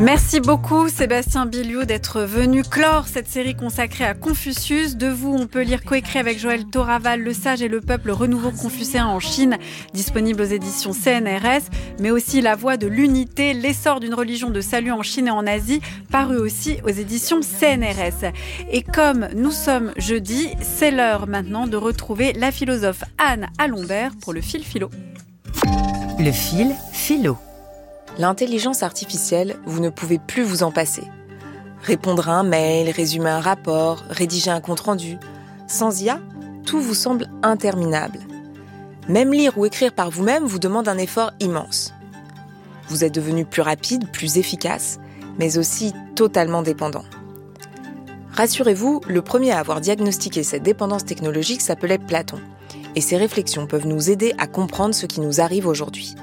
Merci beaucoup Sébastien Biliou d'être venu clore cette série consacrée à Confucius. De vous, on peut lire coécrit avec Joël Toraval, Le Sage et le Peuple, le renouveau confucéen en Chine, disponible aux éditions CNRS, mais aussi La Voie de l'unité, l'essor d'une religion de salut en Chine et en Asie, paru aussi aux éditions CNRS. Et comme nous sommes jeudi, c'est l'heure maintenant de retrouver la philosophe Anne Alombert pour le fil philo. Le fil philo. L'intelligence artificielle, vous ne pouvez plus vous en passer. Répondre à un mail, résumer un rapport, rédiger un compte-rendu. Sans IA, tout vous semble interminable. Même lire ou écrire par vous-même vous demande un effort immense. Vous êtes devenu plus rapide, plus efficace, mais aussi totalement dépendant. Rassurez-vous, le premier à avoir diagnostiqué cette dépendance technologique s'appelait Platon. Et ses réflexions peuvent nous aider à comprendre ce qui nous arrive aujourd'hui.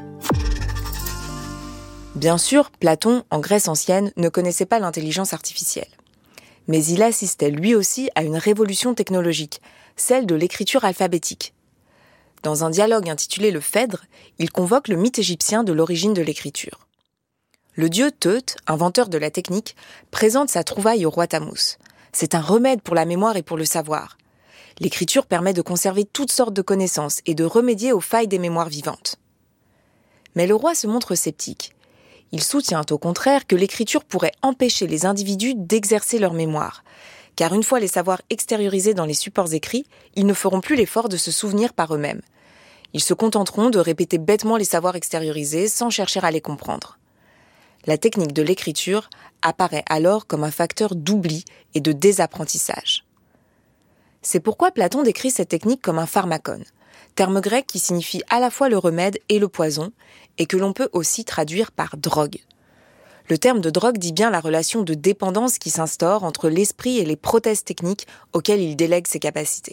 Bien sûr, Platon, en Grèce ancienne, ne connaissait pas l'intelligence artificielle. Mais il assistait lui aussi à une révolution technologique, celle de l'écriture alphabétique. Dans un dialogue intitulé Le Phèdre, il convoque le mythe égyptien de l'origine de l'écriture. Le dieu Teut, inventeur de la technique, présente sa trouvaille au roi Thammuz. C'est un remède pour la mémoire et pour le savoir. L'écriture permet de conserver toutes sortes de connaissances et de remédier aux failles des mémoires vivantes. Mais le roi se montre sceptique. Il soutient au contraire que l'écriture pourrait empêcher les individus d'exercer leur mémoire, car une fois les savoirs extériorisés dans les supports écrits, ils ne feront plus l'effort de se souvenir par eux-mêmes. Ils se contenteront de répéter bêtement les savoirs extériorisés sans chercher à les comprendre. La technique de l'écriture apparaît alors comme un facteur d'oubli et de désapprentissage. C'est pourquoi Platon décrit cette technique comme un pharmakon, terme grec qui signifie à la fois le remède et le poison, et que l'on peut aussi traduire par drogue. Le terme de drogue dit bien la relation de dépendance qui s'instaure entre l'esprit et les prothèses techniques auxquelles il délègue ses capacités.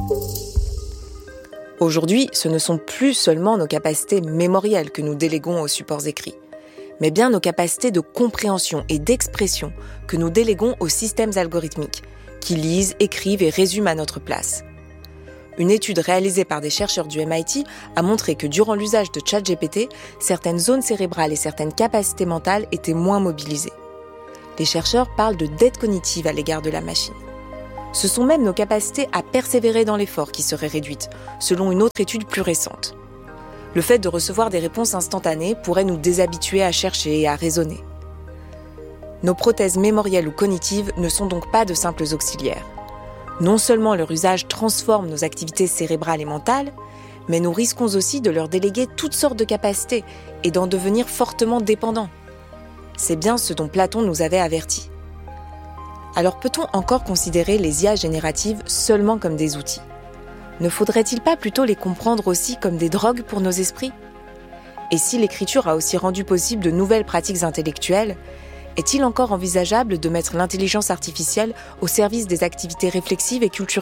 Aujourd'hui, ce ne sont plus seulement nos capacités mémorielles que nous déléguons aux supports écrits, mais bien nos capacités de compréhension et d'expression que nous déléguons aux systèmes algorithmiques, qui lisent, écrivent et résument à notre place. Une étude réalisée par des chercheurs du MIT a montré que durant l'usage de ChatGPT, certaines zones cérébrales et certaines capacités mentales étaient moins mobilisées. Les chercheurs parlent de dette cognitive à l'égard de la machine. Ce sont même nos capacités à persévérer dans l'effort qui seraient réduites, selon une autre étude plus récente. Le fait de recevoir des réponses instantanées pourrait nous déshabituer à chercher et à raisonner. Nos prothèses mémorielles ou cognitives ne sont donc pas de simples auxiliaires. Non seulement leur usage transforme nos activités cérébrales et mentales, mais nous risquons aussi de leur déléguer toutes sortes de capacités et d'en devenir fortement dépendants. C'est bien ce dont Platon nous avait avertis. Alors peut-on encore considérer les IA génératives seulement comme des outils ? Ne faudrait-il pas plutôt les comprendre aussi comme des drogues pour nos esprits ? Et si l'écriture a aussi rendu possible de nouvelles pratiques intellectuelles, est-il encore envisageable de mettre l'intelligence artificielle au service des activités réflexives et culturelles ?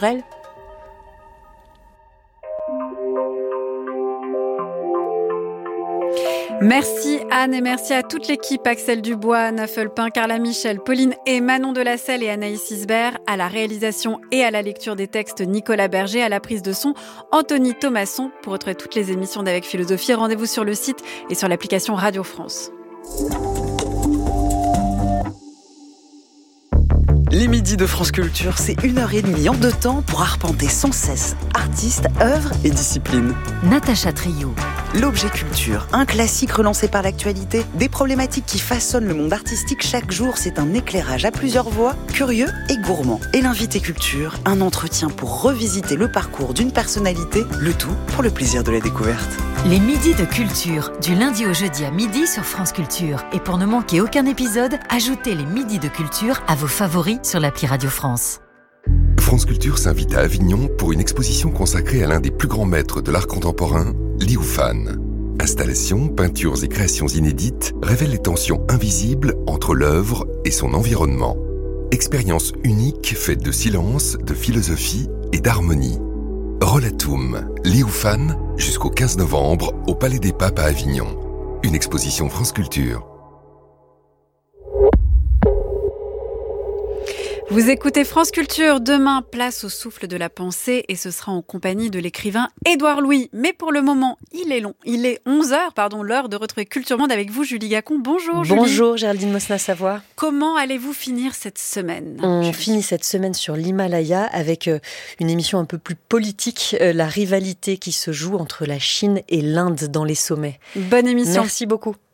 Merci Anne et merci à toute l'équipe, Axel Dubois, Anna Fulpin, Carla Michel, Pauline et Manon Delacelle et Anaïs Isbert, à la réalisation et à la lecture des textes Nicolas Berger, à la prise de son Anthony Thomasson. Pour retrouver toutes les émissions d'Avec Philosophie, rendez-vous sur le site et sur l'application Radio France. Les midis de France Culture, c'est 1h30 en 2 temps pour arpenter sans cesse artistes, œuvres et disciplines. Natacha Trio. L'objet culture, un classique relancé par l'actualité, des problématiques qui façonnent le monde artistique chaque jour, c'est un éclairage à plusieurs voix, curieux et gourmand. Et l'invité culture, un entretien pour revisiter le parcours d'une personnalité, le tout pour le plaisir de la découverte. Les midis de culture, du lundi au jeudi à midi sur France Culture. Et pour ne manquer aucun épisode, ajoutez les midis de culture à vos favoris sur l'appli Radio France. France Culture s'invite à Avignon pour une exposition consacrée à l'un des plus grands maîtres de l'art contemporain, Liu Fan. Installations, peintures et créations inédites révèlent les tensions invisibles entre l'œuvre et son environnement. Expérience unique faite de silence, de philosophie et d'harmonie. Rollatum, Liu Fan, jusqu'au 15 novembre au Palais des Papes à Avignon. Une exposition France Culture. Vous écoutez France Culture. Demain, place au souffle de la pensée et ce sera en compagnie de l'écrivain Édouard Louis. Mais pour le moment, il est long. Il est 11h, l'heure de retrouver Culture Monde avec vous, Julie Gacon. Bonjour Julie. Bonjour Géraldine Mosna-Savoie. Comment allez-vous finir cette semaine ? On finit cette semaine sur l'Himalaya avec une émission un peu plus politique, la rivalité qui se joue entre la Chine et l'Inde dans les sommets. Bonne émission. Merci beaucoup.